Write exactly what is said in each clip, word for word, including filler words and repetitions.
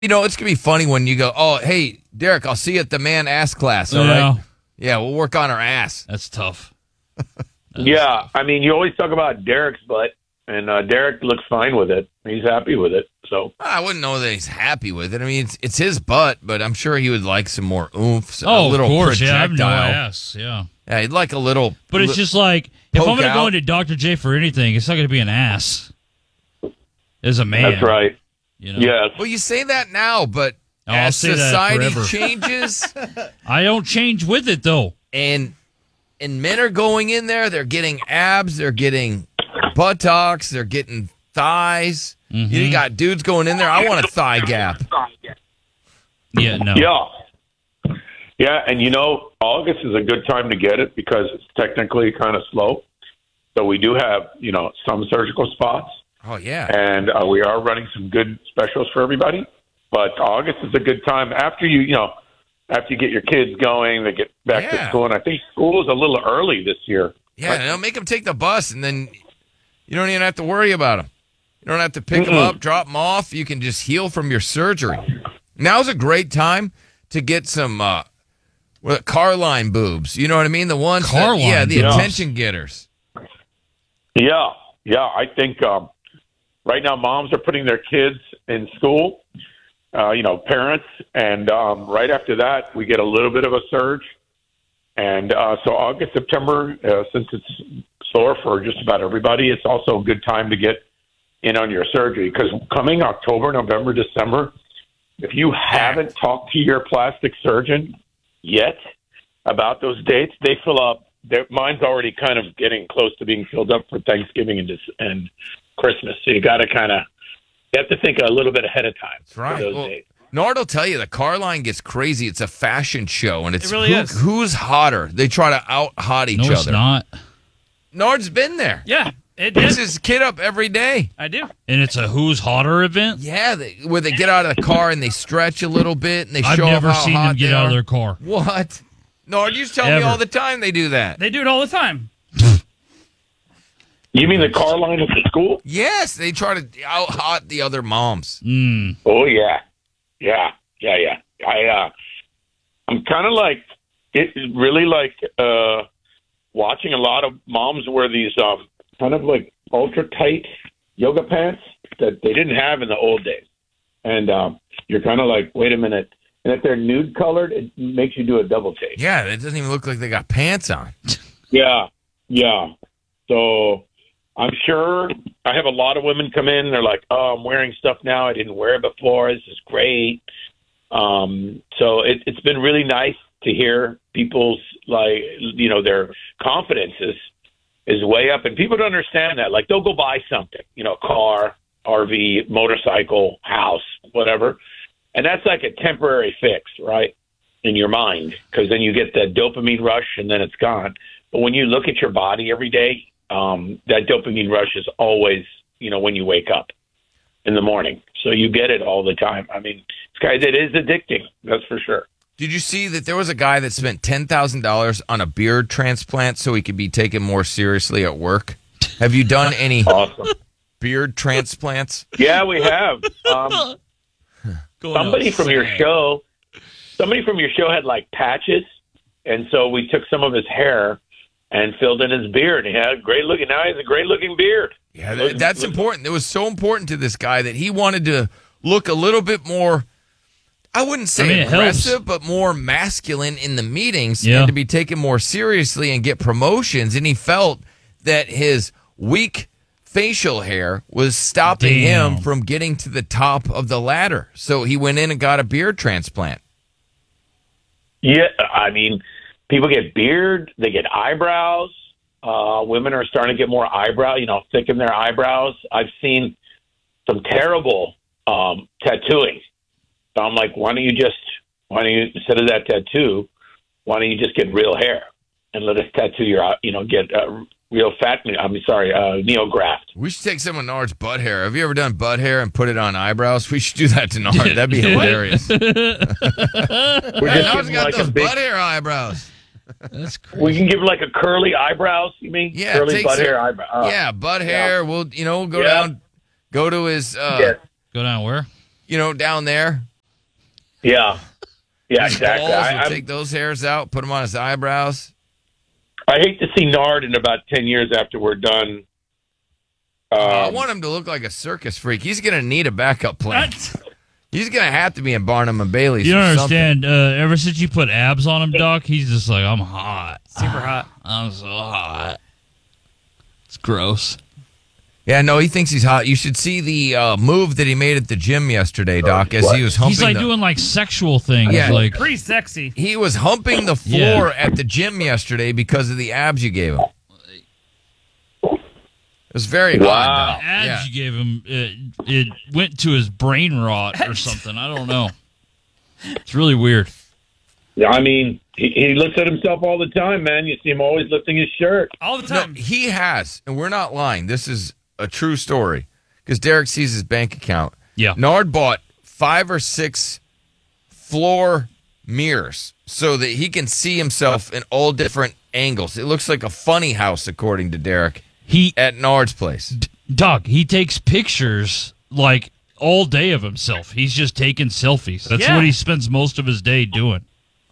You know, it's going to be funny when you go, oh, hey, Derek, I'll see you at the man ass class, all Yeah. right? Yeah, we'll work on our ass. That's tough. Yeah, I mean, you always talk about Derek's butt, and uh, Derek looks fine with it. He's happy with it. So I wouldn't know that he's happy with it. I mean, it's, it's his butt, but I'm sure he would like some more oomph, some, Oh, a little of course. Yeah, I have no projectile. ass. Yeah. Yeah, he'd like a little. But it's li- just like, if I'm poke going to go out. into Doctor J for anything, it's not going to be an ass. As a man. that's right. You know? Yes. Well, you say that now, but Oh, I'll as say that society forever. changes I don't change with it, though. and and men are going in there, they're getting abs, they're getting buttocks, they're getting thighs. Mm-hmm. You got dudes going in there. I want a thigh gap. Yeah, no. Yeah. Yeah, and you know, August is a good time to get it because it's technically kind of slow. So we do have, you know, some surgical spots, Oh yeah. and uh, we are running some good specials for everybody. But August is a good time after you, you know, after you get your kids going, they get back Yeah. to school. And I think school is a little early this year. Yeah, they'll make them take the bus, and then you don't even have to worry about them. You don't have to pick them up, drop them off. You can just heal from your surgery. Now's a great time to get some uh, what, Carline boobs. You know what I mean? The ones, that, Carline yeah, the boobs. attention getters. Yeah, yeah. I think um, right now moms are putting their kids in school, uh, you know, parents, and um, right after that we get a little bit of a surge. And uh, so August, September, uh, since it's sore for just about everybody, it's also a good time to get in on your surgery because coming October, November, December, if you haven't talked to your plastic surgeon yet about those dates, they fill up. Their mine's already kind of getting close to being filled up for Thanksgiving and, Dec- and Christmas. So you got to kind of you have to think a little bit ahead of time. That's right. For those Well, dates. Nord will tell you the car line gets crazy. It's a fashion show, and it's It really who- is. who's hotter. They try to out hot each No, other. it's not. Nord's been there. Yeah, it Picks is. his kid up every day. I do. And it's a who's hotter event? Yeah, they, where they get out of the car and they stretch a little bit and they I've show never off how seen hot them get they out are. of their car. What? Nord, you tell me Ever. all the time they do that. They do it all the time. You mean the car line at the school? Yes, they try to out hot the other moms. Mm. Oh yeah, yeah, yeah, yeah. I uh, I'm kind of like it really like uh, watching a lot of moms wear these um, kind of like ultra tight yoga pants that they didn't have in the old days, and um, you're kind of like, wait a minute. And if they're nude colored, it makes you do a double take. Yeah, it doesn't even look like they got pants on. Yeah, yeah. So I'm sure I have a lot of women come in. They're like, "Oh, I'm wearing stuff now I didn't wear before. This is great." Um, so it, it's been really nice to hear people's like, you know, their confidence is is way up, and people don't understand that. Like they'll go buy something, you know, car, R V, motorcycle, house, whatever, and that's like a temporary fix, right? In your mind, because then you get that dopamine rush and then it's gone. But when you look at your body every day, um, that dopamine rush is always, you know, when you wake up in the morning. So you get it all the time. I mean, guys, it is addicting. That's for sure. Did you see that there was a guy that spent ten thousand dollars on a beard transplant so he could be taken more seriously at work? Have you done any Awesome. beard transplants? Yeah, we have. Um, somebody from your show, somebody from your show had like patches, and so we took some of his hair and filled in his beard. He had a great looking. Now he has a great looking beard. Yeah, that, that's important. It was so important to this guy that he wanted to look a little bit more, I wouldn't say I mean, it aggressive, helps. but more masculine in the meetings Yeah. and to be taken more seriously and get promotions. And he felt that his weak facial hair was stopping Damn. him from getting to the top of the ladder. So he went in and got a beard transplant. Yeah, I mean, people get beard, they get eyebrows. Uh, women are starting to get more eyebrow, you know, thicken their eyebrows. I've seen some terrible um, tattooing. So I'm like, why don't you just, why don't you, instead of that tattoo, why don't you just get real hair and let us tattoo your, you know, get uh, real fat, I'm sorry, uh, neograft. We should take some of Nard's butt hair. Have you ever done butt hair and put it on eyebrows? We should do that to Nard. That'd be hilarious. We're Hey, just Nard's giving got like those a big, butt hair eyebrows. That's crazy. we can give like a curly eyebrows, you mean? Yeah, curly take butt some- hair eyebrow. Uh, yeah, butt hair. We'll, you know, go Yeah. down, go to his, uh, yeah. Go down where? you know, down there, Yeah. Yeah, His exactly. balls I, will I'm- take those hairs out, put them on his eyebrows. I hate to see Nard in about ten years after we're done. Um, I want him to look like a circus freak. He's going to need a backup plan. What? He's going to have to be in Barnum and Bailey's. You don't or something. understand. Uh, ever since you put abs on him, Doc, he's just like, I'm hot. Super hot. I'm so hot. It's gross. Yeah, no, he thinks he's hot. You should see the uh, move that he made at the gym yesterday, Doc, as he was humping He's like the, doing like sexual things. Yeah. Like, Pretty sexy. he was humping the Yeah. floor at the gym yesterday because of the abs you gave him. It was very Wow. odd. Doc. abs Yeah. you gave him, it, it went to his brain rot or something. I don't know. It's really weird. Yeah, I mean, he, he looks at himself all the time, man. You see him always lifting his shirt. All the No, time. he has, and we're not lying. This is a true story because Derek sees his bank account. Yeah. Nard bought five or six floor mirrors so that he can see himself in all different angles. It looks like a funny house, according to Derek, He, at Nard's place. Doc, he takes pictures like all day of himself. He's just taking selfies. That's Yeah. what he spends most of his day doing.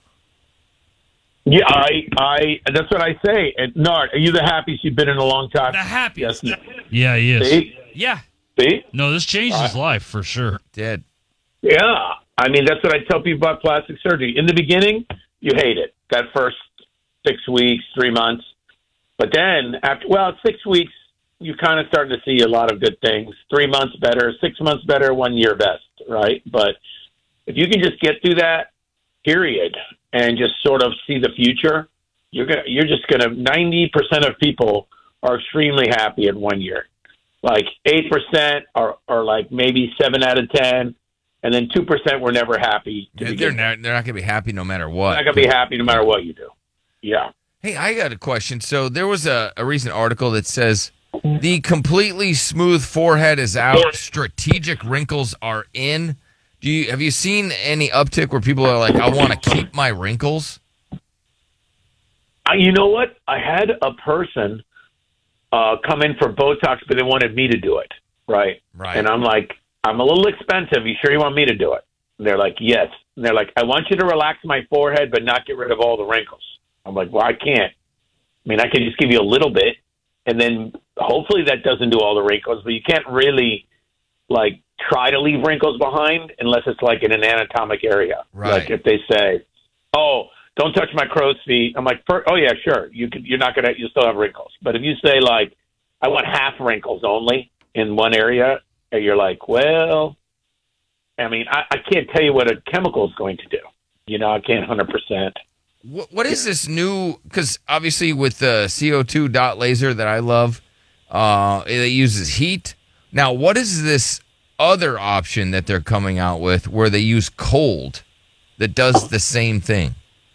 Yeah, I, I, that's what I say. And Nard, are you the happiest you've been in a long time? The happiest. Yes. Yeah, he is. See? Yeah. See? No, this changed his life for sure. Did. Yeah. I mean, that's what I tell people about plastic surgery. In the beginning, you hate it. That first six weeks, three months. But then, after, well, six weeks, you're kind of starting to see a lot of good things. Three months better, six months better, one year best, right? But if you can just get through that period and just sort of see the future, you're gonna, you're just going to, ninety percent of people are extremely happy in one year. Like eight percent are, are like maybe seven out of ten, and then two percent were never happy. To They're begin with. not, they're not going to be happy no matter what. They're not going to be happy no matter what you do. Yeah. Hey, I got a question. So there was a, a recent article that says the completely smooth forehead is out, strategic wrinkles are in. Do you have you seen any uptick where people are like, I want to keep my wrinkles? Uh, you know what? I had a person uh, come in for Botox, but they wanted me to do it, right? Right. And I'm like, I'm a little expensive. You sure you want me to do it? And they're like, yes. And they're like, I want you to relax my forehead, but not get rid of all the wrinkles. I'm like, well, I can't. I mean, I can just give you a little bit, and then hopefully that doesn't do all the wrinkles, but you can't really, like, try to leave wrinkles behind unless it's, like, in an anatomic area. Right. Like, if they say, oh, don't touch my crow's feet. I'm like, oh, yeah, sure. You could, you're not going to, you still have wrinkles. But if you say, like, I want half wrinkles only in one area, and you're like, well, I mean, I, I can't tell you what a chemical is going to do. You know, I can't one hundred percent. What, what is this new? Because obviously with the C O two dot laser that I love, uh, it uses heat. Now, what is this other option that they're coming out with where they use cold that does the same thing?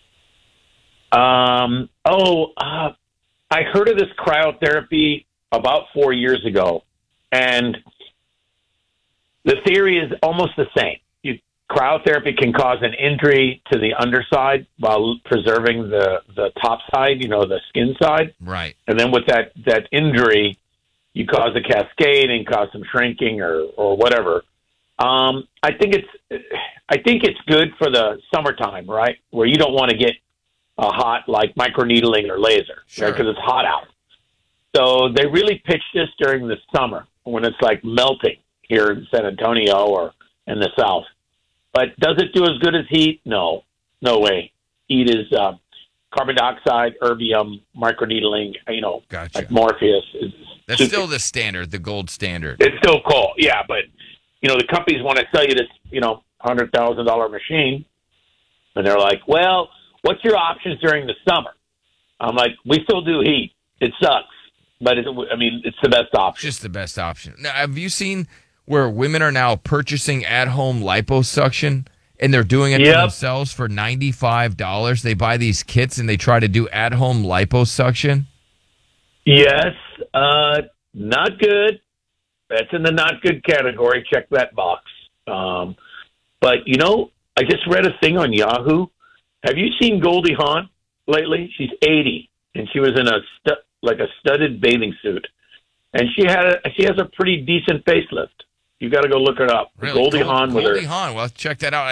Um, oh, uh, I heard of this cryotherapy about four years ago, and the theory is almost the same. You, cryotherapy can cause an injury to the underside while preserving the, the top side, you know, the skin side. Right. And then with that, that injury, you cause a cascade and cause some shrinking or, or whatever. Um, I think it's, I think it's good for the summertime, right? Where you don't want to get a hot, like microneedling or laser, Sure. because it's hot out. So they really pitch this during the summer when it's like melting here in San Antonio or in the South. But does it do as good as heat? No, no way. Heat is uh, carbon dioxide, erbium, microneedling, you know, Gotcha. like Morpheus. Is That's super- still the standard, the gold standard. It's still cool, yeah. But, you know, the companies want to sell you this, you know, one hundred thousand dollars machine. And they're like, well, what's your options during the summer? I'm like, we still do heat. It sucks. But, it, I mean, it's the best option. Just the best option. Now, have you seen where women are now purchasing at-home liposuction and they're doing it to Yep. themselves for ninety-five dollars? They buy these kits and they try to do at-home liposuction. Yes, uh, not good. That's in the not good category. Check that box. Um, but, you know, I just read a thing on Yahoo. Have you seen Goldie Hawn lately? She's eighty, and she was in a stu- like a studded bathing suit, and she had a, she has a pretty decent facelift. You got to go look it up. Really? Goldie Gold- Hawn with her. Goldie Hawn. Well, check that out.